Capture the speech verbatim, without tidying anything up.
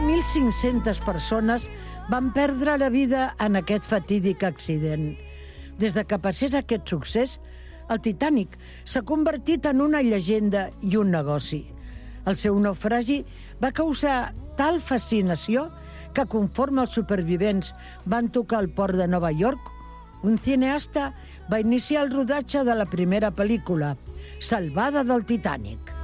mil cinc-centes persones van perdre la vida en aquest fatídic accident. Des de que passés aquest succés, el Titanic s'ha convertit en una llegenda i un negoci. El seu naufragi va causar tal fascinació que conforme els supervivents van tocar al port de Nova York, un cineasta va iniciar el rodatge de la primera pel·lícula, Salvada del Titanic.